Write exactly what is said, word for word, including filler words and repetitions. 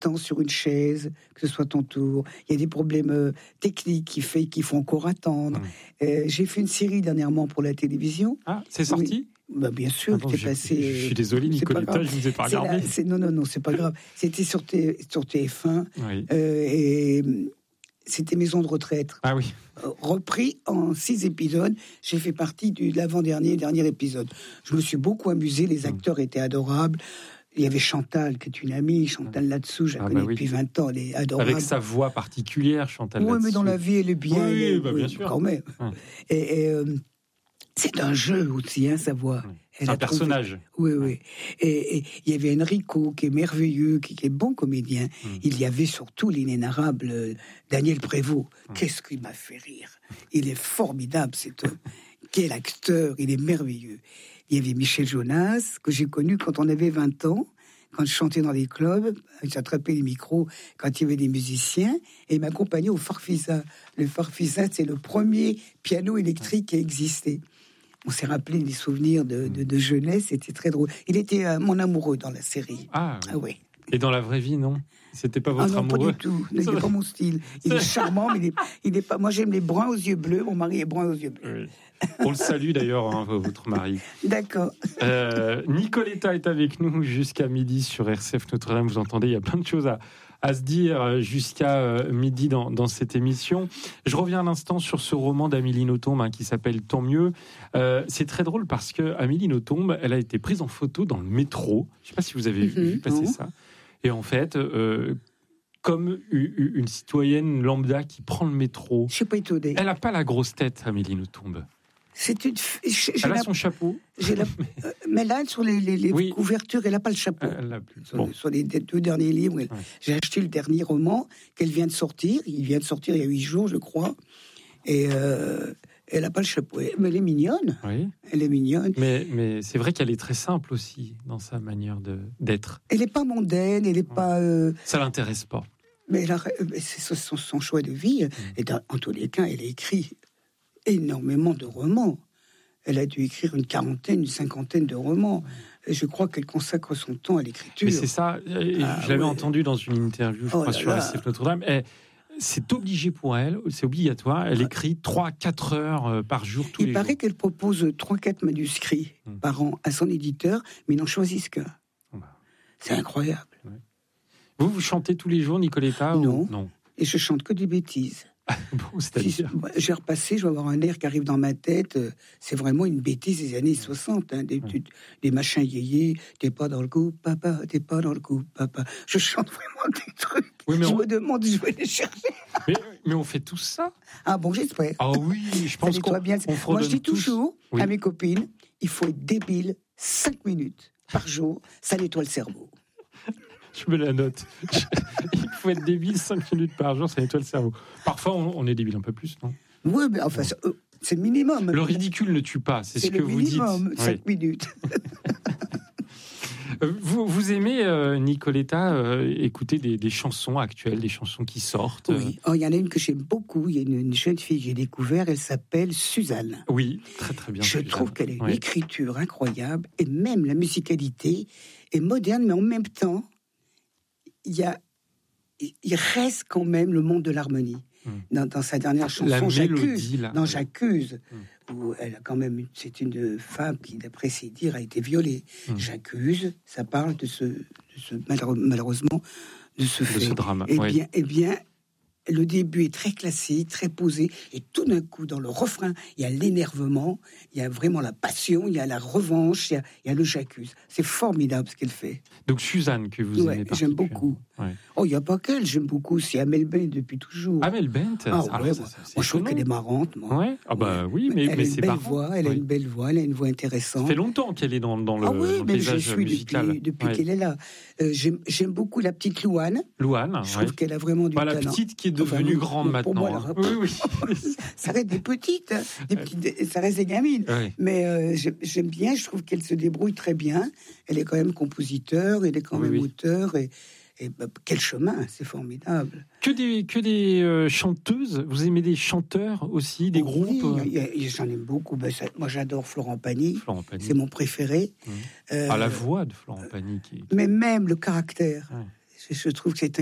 temps sur une chaise, que ce soit ton tour. Il y a des problèmes euh, techniques qui, fait, qui font encore attendre. Mmh. Euh, j'ai fait une série dernièrement pour la télévision. Ah, c'est sorti ? Oui. Bah, bien sûr, ah bon, c'est passé. Je suis désolé, Nicoletta, je ne vous ai pas regardé. C'est la, c'est, non, non, non, c'est pas grave. C'était sur, T, sur T F un. Oui. Euh, et c'était Maison de retraite. Ah oui. Repris en six épisodes. J'ai fait partie de l'avant-dernier dernier épisode. Je me suis beaucoup amusé. Les acteurs mmh. étaient adorables. Il y avait Chantal, qui est une amie. Chantal Latsou, je la ah connais bah oui. depuis vingt ans. Elle est adorable. Avec sa voix particulière, Chantal Latsou. Oui, mais dans la vie, elle est bien. Oui, elle, bah, oui bien sûr. Quand même. Hum. Et... et euh, c'est un jeu aussi, hein, sa voix. Oui. C'est un personnage. Trouvé... Oui, oui. Et, et il y avait Enrico, qui est merveilleux, qui, qui est bon comédien. Mm. Il y avait surtout l'inénarrable euh, Daniel Prévost. Mm. Qu'est-ce qu'il m'a fait rire. Il est formidable, cet homme. Quel acteur, il est merveilleux. Il y avait Michel Jonas, que j'ai connu quand on avait vingt ans, quand je chantais dans les clubs, j'attrapais les micros quand il y avait des musiciens, et il m'accompagnait au Farfisa. Le Farfisa, c'est le premier piano électrique qui a existé. On s'est rappelé des souvenirs de, de, de jeunesse, c'était très drôle. Il était euh, mon amoureux dans la série. Ah, ah oui. Et dans la vraie vie, non ? C'était pas votre ah non, amoureux ? Pas du tout. Il n'est pas mon style. Il est charmant, mais il est, il est pas. Moi, j'aime les bruns aux yeux bleus. Mon mari est brun aux yeux bleus. Oui. On le salue d'ailleurs, hein, votre mari. D'accord. Euh, Nicoletta est avec nous jusqu'à midi sur R C F Notre-Dame. Vous entendez, il y a plein de choses à, à se dire jusqu'à euh, midi dans, dans cette émission. Je reviens un instant sur ce roman d'Amélie Nothomb hein, qui s'appelle Tant mieux. Euh, c'est très drôle parce que Amélie Nothomb, elle a été prise en photo dans le métro. Je ne sais pas si vous avez mm-hmm. vu passer oh. ça. Et en fait, euh, comme une citoyenne lambda qui prend le métro, je suis pas étonnée. Elle n'a pas la grosse tête, Amélie Nothomb. C'est une. J'ai elle a la... son chapeau. J'ai la... Mais là, sur les, les, les oui. couvertures, elle n'a pas le chapeau. Elle l'a plus. Sur, Bon. sur les deux derniers livres, ouais. J'ai acheté le dernier roman qu'elle vient de sortir. Il vient de sortir il y a huit jours, je crois. Et euh, elle n'a pas le chapeau. Mais elle est mignonne. Oui. Elle est mignonne. Mais, mais c'est vrai qu'elle est très simple aussi dans sa manière de, d'être. Elle n'est pas mondaine, elle n'est ouais. pas. Euh... Ça l'intéresse pas. Mais elle a... c'est son, son choix de vie. Mmh. Et dans, en tous les cas, elle a écrit énormément de romans. Elle a dû écrire une quarantaine, une cinquantaine de romans. Et je crois qu'elle consacre son temps à l'écriture. Mais c'est ça. Et ah, je l'avais ouais. entendu dans une interview, je oh crois, sur R C F Notre-Dame. Et c'est obligé pour elle, c'est obligatoire. Elle écrit trois à quatre heures par jour, tous Il les paraît jours. qu'elle propose trois à quatre manuscrits hum. par an à son éditeur, mais ils n'en choisissent qu'un. Bah. C'est incroyable. Ouais. Vous, vous chantez tous les jours, Nicoletta Non. Ou... non. Et je chante que des bêtises. Bon, c'est-à-dire... si, j'ai repassé, je vais avoir un air qui arrive dans ma tête. C'est vraiment une bêtise des années soixante. Hein, des, ouais. des machins yéyés. T'es pas dans le coup, papa. T'es pas dans le coup, papa. Je chante vraiment des trucs. Oui, mais je on... me demande, je vais les chercher. mais, mais on fait tout ça. Ah bon, j'espère. Ah oui, je pense qu'on bien. On Moi, je dis tous. toujours oui. à mes copines, il faut être débile cinq minutes par jour. Ça nettoie le cerveau. Je me la note. Il faut être débile cinq minutes par jour, ça nettoie le cerveau. Parfois, on, on est débile un peu plus, non ? Oui, mais enfin, c'est, euh, c'est le minimum. Le ridicule ne tue pas, c'est, c'est ce que vous dites. C'est le minimum, cinq oui. minutes. vous, vous aimez, euh, Nicoletta, euh, écouter des, des chansons actuelles, des chansons qui sortent ? Oui, il oh, y en a une que j'aime beaucoup. Il y a une, une jeune fille que j'ai découverte, elle s'appelle Suzanne. Oui, très très bien. Je Suzanne. trouve qu'elle a une oui. écriture incroyable, et même la musicalité est moderne, mais en même temps, il y a, il reste quand même le monde de l'harmonie. Mmh. Dans, dans sa dernière chanson, la J'accuse, mélodie, là. dans J'accuse, mmh. où elle a quand même, c'est une femme qui, d'après ses dires, a été violée. Mmh. J'accuse, ça parle de ce, de ce malheureusement, de ce de fait. ce drame. Eh oui. bien, eh bien, le début est très classique, très posé, et tout d'un coup, dans le refrain, il y a l'énervement, il y a vraiment la passion, il y a la revanche, il y a, il y a le j'accuse. C'est formidable ce qu'elle fait. Donc Suzanne, que vous ouais, aimez j'aime beaucoup. Ouais. Oh, il n'y a pas qu'elle, j'aime beaucoup, c'est Amel Bent depuis toujours. Amel Bent ah, ah, ouais, ça, moi, c'est moi je trouve qu'elle est marrante. Moi. Ouais. Ah bah oui, mais, elle mais a une c'est belle pas voix, elle oui. a une belle voix, elle a une voix intéressante. Ça fait longtemps qu'elle est dans, dans le, ah oui, dans le paysage je suis musical. Depuis, depuis ouais. qu'elle est là. Euh, j'aime, j'aime beaucoup la petite Louane. Louane, Je ouais. trouve qu'elle a vraiment du pas talent. La petite qui est devenue enfin, grande pour maintenant. Moi, hein. Oui, oui. Ça reste des petites, hein, des petites, ça reste des gamines. Oui. Mais euh, j'aime, j'aime bien, je trouve qu'elle se débrouille très bien. Elle est quand même compositeur, elle est quand oui, même oui. auteur. Et, et bah, quel chemin, c'est formidable. Que des, que des euh, chanteuses. Vous aimez des chanteurs aussi, des oh, groupes Oui, euh... y a, j'en aime beaucoup. Ben, ça, moi, j'adore Florent Pagny. Florent Pagny. C'est mon préféré. Mmh. Euh, ah, la voix de Florent Pagny. Qui... Mais même le caractère. Ouais. Je trouve que c'est